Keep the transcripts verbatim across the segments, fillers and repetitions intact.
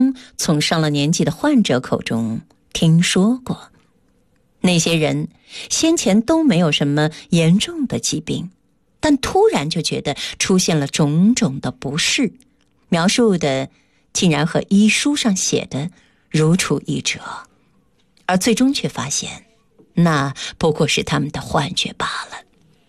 从上了年纪的患者口中听说过。那些人先前都没有什么严重的疾病，但突然就觉得出现了种种的不适，描述的竟然和医书上写的如出一辙，而最终却发现那不过是他们的幻觉罢了。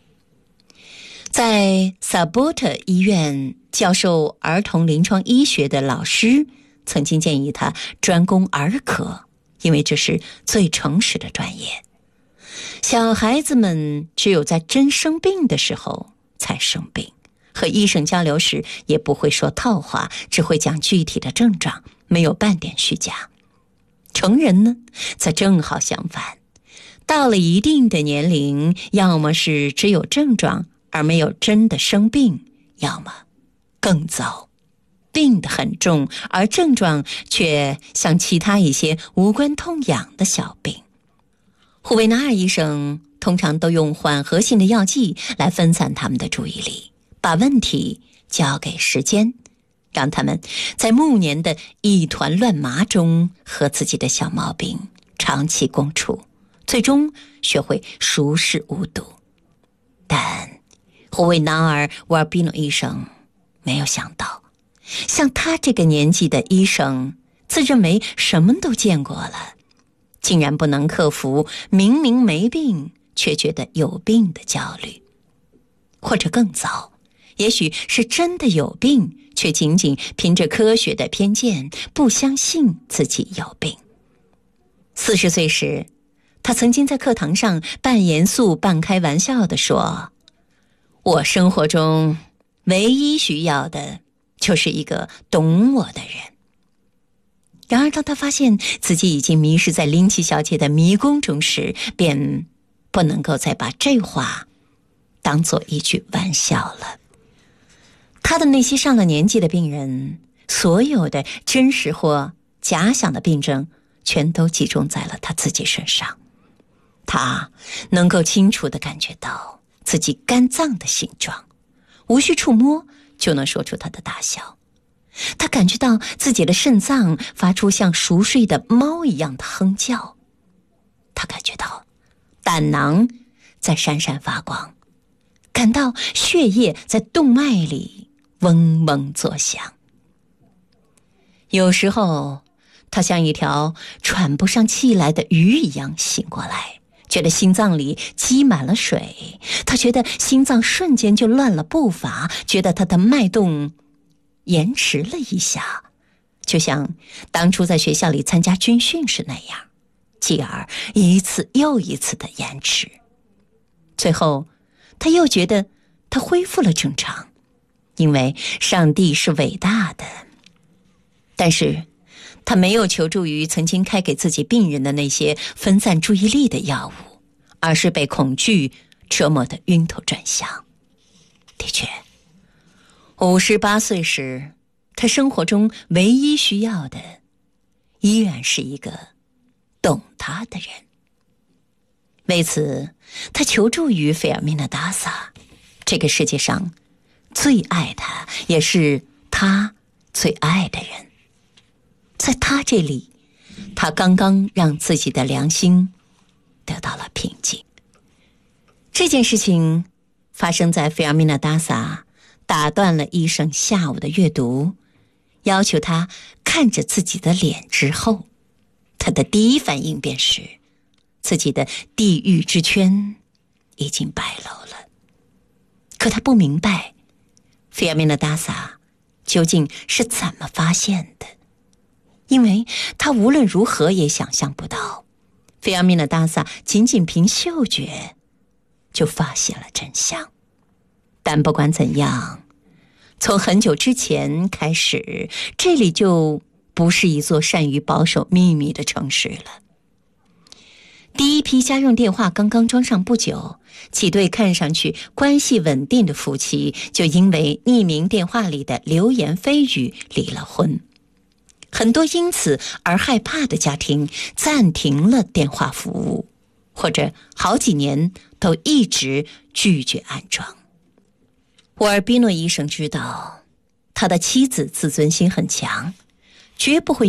在萨波特医院教授儿童临床医学的老师曾经建议他专攻儿科，因为这是最诚实的专业。小孩子们只有在真生病的时候才生病，和医生交流时也不会说套话，只会讲具体的症状，没有半点虚假。成人呢，则正好相反，到了一定的年龄，要么是只有症状而没有真的生病，要么更糟，病得很重，而症状却像其他一些无关痛痒的小病。胡维纳尔医生通常都用缓和性的药剂来分散他们的注意力，把问题交给时间，让他们在暮年的一团乱麻中和自己的小毛病长期共处，最终学会熟视无睹。但胡维纳尔·沃尔比诺医生没有想到，像他这个年纪的医生，自认为什么都见过了，竟然不能克服明明没病却觉得有病的焦虑。或者更糟，也许是真的有病，却仅仅凭着科学的偏见不相信自己有病。四十岁时，他曾经在课堂上半严肃半开玩笑地说，我生活中唯一需要的就是一个懂我的人。然而当他发现自己已经迷失在林奇小姐的迷宫中时，便不能够再把这话当作一句玩笑了。他的那些上了年纪的病人，所有的真实或假想的病症全都集中在了他自己身上。他能够清楚地感觉到自己肝脏的形状，无需触摸就能说出它的大小。他感觉到自己的肾脏发出像熟睡的猫一样的哼叫，他感觉到胆囊在闪闪发光，感到血液在动脉里嗡嗡作响。有时候他像一条喘不上气来的鱼一样醒过来，觉得心脏里积满了水，他觉得心脏瞬间就乱了步伐，觉得他的脉动延迟了一下，就像当初在学校里参加军训时那样，继而一次又一次的延迟。最后他又觉得他恢复了正常，因为上帝是伟大的。但是他没有求助于曾经开给自己病人的那些分散注意力的药物，而是被恐惧折磨得晕头转向。的确，五十八岁时，他生活中唯一需要的依然是一个懂他的人。为此，他求助于费尔米纳达萨，这个世界上最爱他，也是他最爱的人。在他这里，他刚刚让自己的良心得到了平静。这件事情发生在费尔米纳达萨打断了医生下午的阅读，要求他看着自己的脸之后，他的第一反应便是自己的地狱之圈已经败露了。可他不明白费尔米纳达萨究竟是怎么发现的，因为他无论如何也想象不到，费尔米纳达萨仅仅凭嗅觉就发现了真相。但不管怎样，从很久之前开始，这里就不是一座善于保守秘密的城市了。第一批家用电话刚刚装上不久，几对看上去关系稳定的夫妻就因为匿名电话里的流言蜚语离了婚。很多因此而害怕的家庭暂停了电话服务，或者好几年都一直拒绝安装。沃尔比诺医生知道，他的妻子自尊心很强，绝不会